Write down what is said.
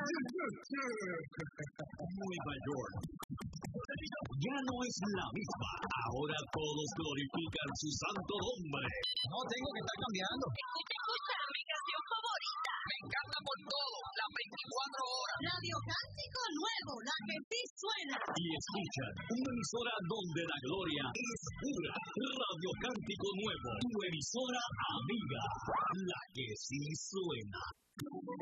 Nueva York ya no es la misma. Ahora todos glorifican su santo nombre. No tengo que estar cambiando. Escucha mi canción favorita. Me encanta por todo, las 24 horas. Radio Cántico Nuevo, la que sí suena. Y escuchan una emisora donde la gloria es pura. Radio Cántico Nuevo, tu emisora amiga, la que sí suena.